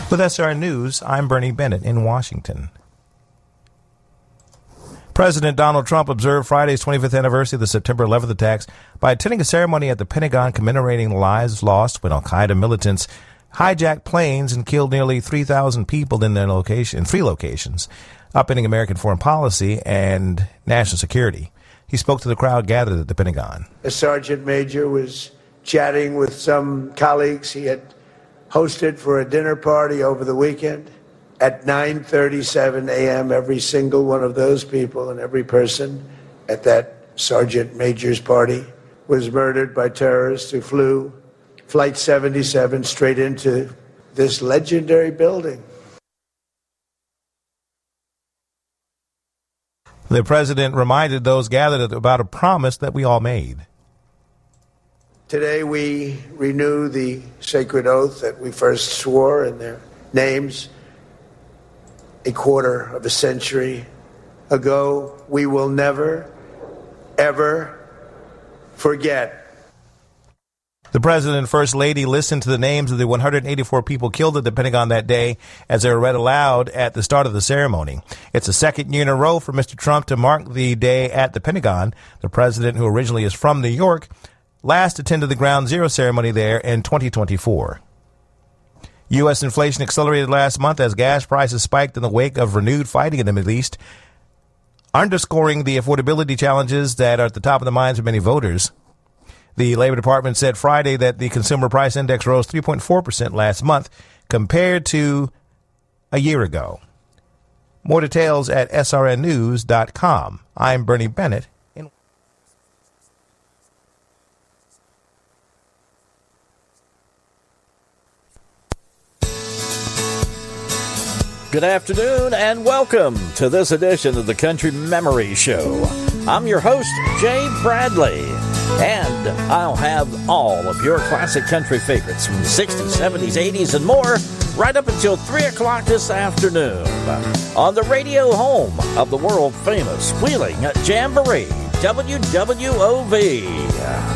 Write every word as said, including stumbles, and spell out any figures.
With S R N News, I'm Bernie Bennett in Washington. President Donald Trump observed Friday's twenty-fifth anniversary of the September eleventh attacks by attending a ceremony at the Pentagon commemorating the lives lost when al-Qaeda militants hijacked planes and killed nearly three thousand people in their location, in three locations, upending American foreign policy and national security. He spoke to the crowd gathered at the Pentagon. A sergeant major was chatting with some colleagues he had hosted for a dinner party over the weekend. At nine thirty-seven a.m., every single one of those people and every person at that sergeant major's party was murdered by terrorists who flew Flight seventy-seven straight into this legendary building. The president reminded those gathered about a promise that we all made. Today we renew the sacred oath that we first swore in their names a quarter of a century ago. We will never, ever forget. The president and first lady listened to the names of the one hundred eighty-four people killed at the Pentagon that day as they were read aloud at the start of the ceremony. It's the second year in a row for Mister Trump to mark the day at the Pentagon. The president, who originally is from New York, last attended the Ground Zero ceremony there in twenty twenty-four. U S inflation accelerated last month as gas prices spiked in the wake of renewed fighting in the Middle East, underscoring the affordability challenges that are at the top of the minds of many voters. The Labor Department said Friday that the Consumer Price Index rose three point four percent last month compared to a year ago. More details at S R N news dot com. I'm Bernie Bennett. In- Good afternoon and welcome to this edition of the Country Memory Show. I'm your host, Jay Bradley, and I'll have all of your classic country favorites from the sixties, seventies, eighties, and more right up until three o'clock this afternoon on the radio home of the world-famous Wheeling Jamboree, W W O V.